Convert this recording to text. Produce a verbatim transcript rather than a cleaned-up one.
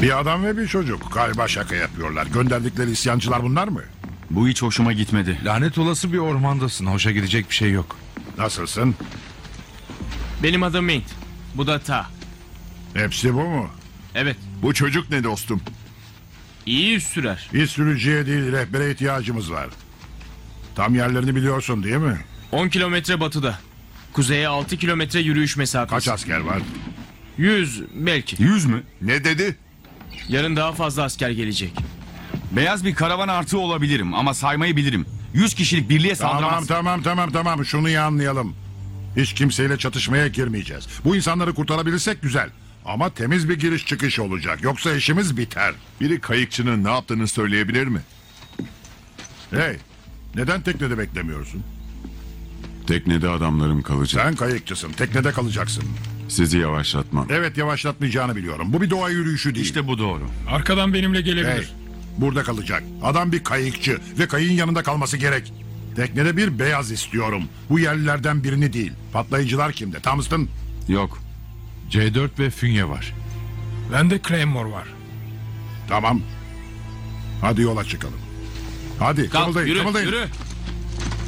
Bir adam ve bir çocuk. Galiba şaka yapıyorlar. Gönderdikleri isyancılar bunlar mı? Bu hiç hoşuma gitmedi. Lanet olası bir ormandasın. Hoşa gidecek bir şey yok. Nasılsın? Benim adım Mint. Bu da Ta. Hepsi bu mu? Evet. Bu çocuk ne dostum? İyi yüz sürer. Bir sürücüye değil, rehbere ihtiyacımız var. Tam yerlerini biliyorsun değil mi? on kilometre batıda. Kuzeye altı kilometre yürüyüş mesafesi. Kaç asker var? yüz belki. Yüz mü? Ne dedi? Yarın daha fazla asker gelecek. Beyaz bir karavan artığı olabilirim ama saymayı bilirim. Yüz kişilik birliğe Tamam saldıramaz. tamam tamam tamam şunu iyi anlayalım. Hiç kimseyle çatışmaya girmeyeceğiz. Bu insanları kurtarabilirsek güzel. Ama temiz bir giriş çıkış olacak. Yoksa işimiz biter. Biri kayıkçının ne yaptığını söyleyebilir mi? Hey, neden teknede beklemiyorsun? Teknede adamlarım kalacak. Sen kayıkçısın, teknede kalacaksın. Sizi yavaşlatmam. Evet, yavaşlatmayacağını biliyorum. Bu bir doğa yürüyüşü değil. İşte bu doğru. Arkadan benimle gelebilir. Hey, burada kalacak. Adam bir kayıkçı ve kayığın yanında kalması gerek. Teknede bir beyaz istiyorum. Bu yerlilerden birini değil. Patlayıcılar kimde? Thompson? Yok. C dört ve Fünye var. Bende Claymore var. Tamam. Hadi yola çıkalım. Hadi Kalk, kımıldayın yürü, kımıldayın. yürü.